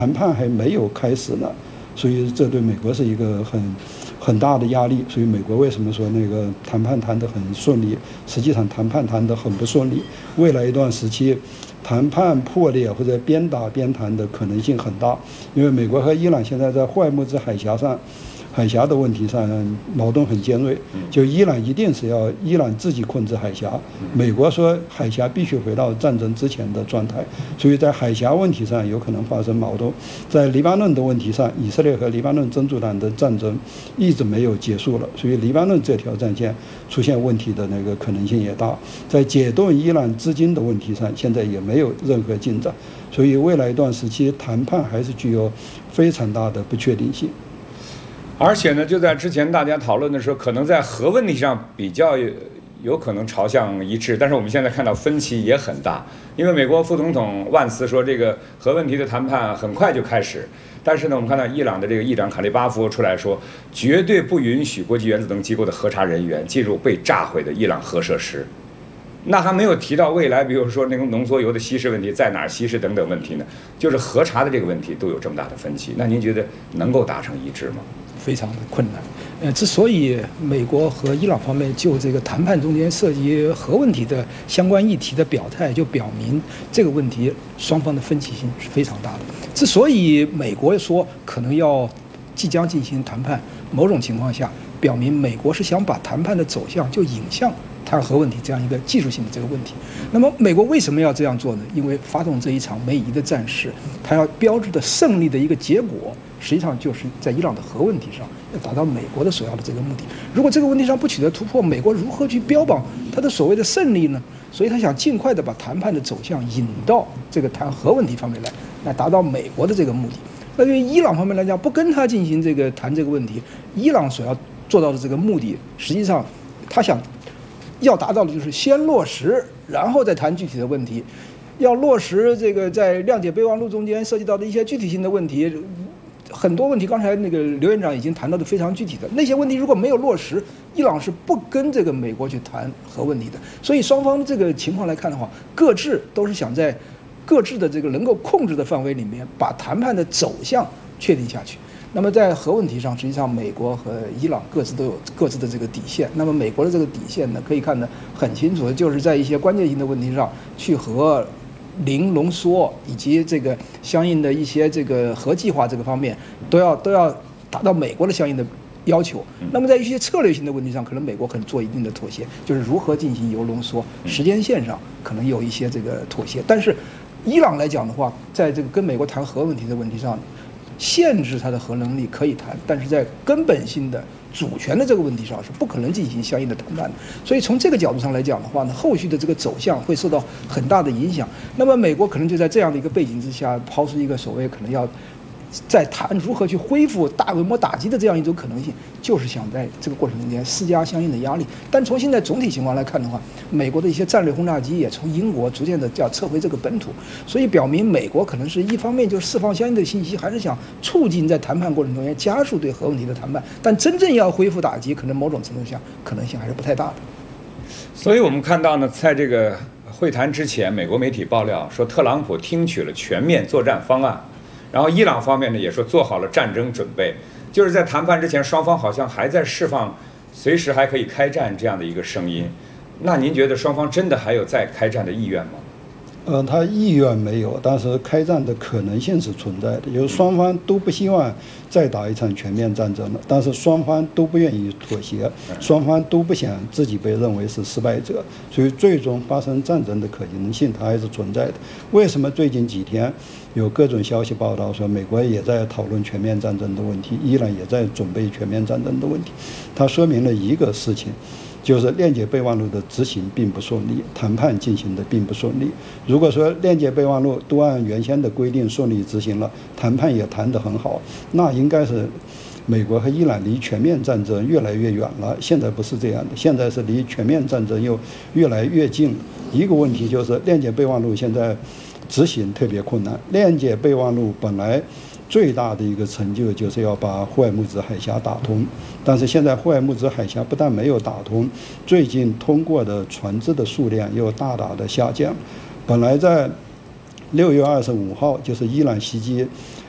谈判还没有开始呢，所以这对美国是一个很大的压力。所以美国为什么说那个谈判谈得很顺利？实际上谈判谈得很不顺利。未来一段时期，谈判破裂或者边打边谈的可能性很大，因为美国和伊朗现在在霍尔木兹海峡的问题上矛盾很尖锐，就伊朗一定是要伊朗自己控制海峡，美国说海峡必须回到战争之前的状态，所以在海峡问题上有可能发生矛盾。在黎巴嫩的问题上，以色列和黎巴嫩真主党的战争一直没有结束了，所以黎巴嫩这条战线出现问题的那个可能性也大。在解冻伊朗资金的问题上，现在也没有任何进展，所以未来一段时期谈判还是具有非常大的不确定性。 而且呢，就在之前大家讨论的时候，可能在核问题上比较有可能朝向一致，但是我们现在看到分歧也很大。因为美国副总统万斯说，这个核问题的谈判很快就开始，但是呢，我们看到伊朗的这个议长卡利巴夫出来说，绝对不允许国际原子能机构的核查人员进入被炸毁的伊朗核设施。那还没有提到未来，比如说那个浓缩铀的稀释问题，在哪儿稀释等等问题呢？就是核查的这个问题都有这么大的分歧。那您觉得能够达成一致吗？ 非常的困难。之所以美国和伊朗方面就这个谈判中间涉及核问题的相关议题的表态，就表明这个问题双方的分歧性是非常大的。之所以美国说可能要即将进行谈判，某种情况下表明美国是想把谈判的走向就引向谈核问题这样一个技术性的这个问题。那么美国为什么要这样做呢？因为发动这一场美伊的战事，它要标志的胜利的一个结果，实际上就是在伊朗的核问题上要达到美国的所要的这个目的。如果这个问题上不取得突破，美国如何去标榜它的所谓的胜利呢？所以他想尽快的把谈判的走向引到这个谈核问题方面来达到美国的这个目的。那对于伊朗方面来讲，不跟他进行这个谈这个问题，伊朗所要做到的这个目的，实际上他想要达到的就是先落实，然后再谈具体的问题。要落实这个在谅解备忘录中间涉及到的一些具体性的问题，很多问题刚才那个刘院长已经谈到的非常具体的那些问题，如果没有落实，伊朗是不跟这个美国去谈核问题的。所以双方这个情况来看的话，各自都是想在各自的这个能够控制的范围里面，把谈判的走向确定下去。那么在核问题上，实际上美国和伊朗各自都有各自的这个底线。那么美国的这个底线呢，可以看得很清楚，就是在一些关键性的问题上去和零浓缩以及这个相应的一些这个核计划这个方面都要达到美国的相应的要求。那么在一些策略性的问题上，可能美国可能做一定的妥协，就是如何进行铀浓缩，时间线上可能有一些这个妥协。但是伊朗来讲的话，在这个跟美国谈核问题的问题上，限制它的核能力可以谈，但是在根本性的主权的这个问题上是不可能进行相应的谈判的。所以从这个角度上来讲的话呢，后续的这个走向会受到很大的影响。那么美国可能就在这样的一个背景之下，抛出一个所谓可能要在谈如何去恢复大规模打击的这样一种可能性，就是想在这个过程中间施加相应的压力。但从现在总体情况来看的话，美国的一些战略轰炸机也从英国逐渐的要撤回这个本土，所以表明美国可能是一方面就释放相应的信息，还是想促进在谈判过程中间加速对核问题的谈判，但真正要恢复打击，可能某种程度上可能性还是不太大的。 所以我们看到呢，在这个会谈之前，美国媒体爆料说，特朗普听取了全面作战方案。然后伊朗方面呢也说做好了战争准备，就是在谈判之前，双方好像还在释放随时还可以开战这样的一个声音。那您觉得双方真的还有再开战的意愿吗？ 他意愿没有，但是开战的可能性是存在的。就是双方都不希望再打一场全面战争了，但是双方都不愿意妥协，双方都不想自己被认为是失败者，所以最终发生战争的可能性它还是存在的。为什么最近几天有各种消息报道说美国也在讨论全面战争的问题，伊朗也在准备全面战争的问题？它说明了一个事情，就是谅解备忘录的执行并不顺利，谈判进行的并不顺利。如果说谅解备忘录都按原先的规定顺利执行了，谈判也谈得很好，那应该是美国和伊朗离全面战争越来越远了。现在不是这样的，现在是离全面战争又越来越近。一个问题就是谅解备忘录现在执行特别困难。谅解备忘录本来最大的一个成就就是要把霍尔木兹海峡打通，但是现在霍尔木兹海峡不但没有打通，最近通过的船只的数量又大大的下降。本来在6月25号，就是伊朗袭击